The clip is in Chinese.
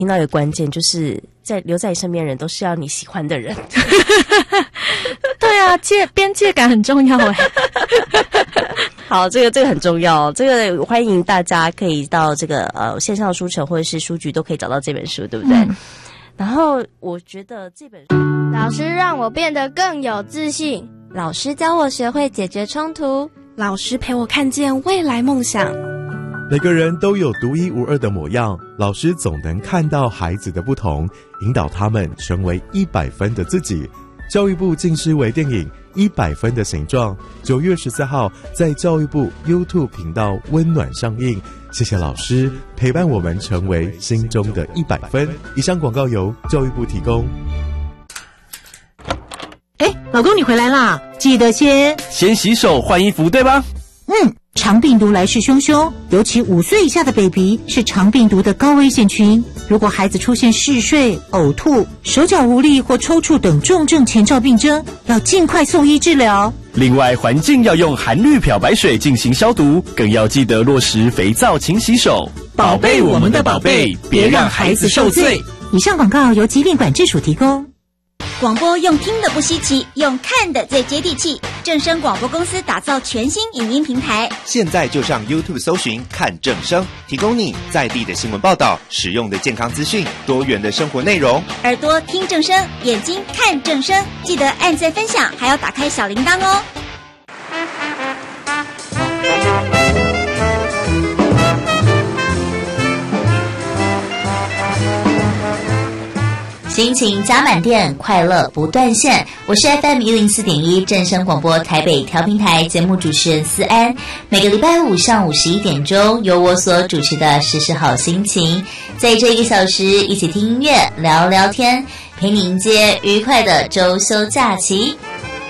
听到一个关键，就是留在你身边的人都是要你喜欢的人。 对啊，边界感很重要哎。 好，这个很重要，这个欢迎大家可以到这个线上书城或者是书局都可以找到这本书，对不对？然后我觉得这本书， 老师让我变得更有自信， 老师教我学会解决冲突， 老师陪我看见未来梦想。 每个人都有独一无二的模样，老师总能看到孩子的不同，引导他们成为100分的自己。教育部近视微电影100分的形状，9月14号在教育部 YouTube 频道温暖上映。谢谢老师陪伴我们成为心中的100分。以上广告由教育部提供。 老公你回来啦，记得先洗手换衣服，对吧？ 肠病毒来势汹汹，尤其5岁以下的 baby 是肠病毒的高危险群。如果孩子出现嗜睡、呕吐、手脚无力或抽搐等重症前兆病征，要尽快送医治疗。 另外，环境要用含氯漂白水进行消毒，更要记得落实肥皂勤洗手，宝贝我们的宝贝，别让孩子受罪。 以上广告由疾病管制署提供。 广播用听的不稀奇，用看的最接地气。正声广播公司打造全新影音平台， 现在就上 YouTube 搜寻看正声，提供你在地的新闻报道、实用的健康资讯、多元的生活内容。 耳朵听正声，眼睛看正声，记得按赞分享，还要打开小铃铛哦。 心情加满电，快乐不断线。我是 FM104.1 正声广播台北调频台节目主持人思安。每个礼拜五上午11点钟，由我所主持的时时好心情，在这1个小时一起听音乐、聊聊天，陪你迎接愉快的周休假期。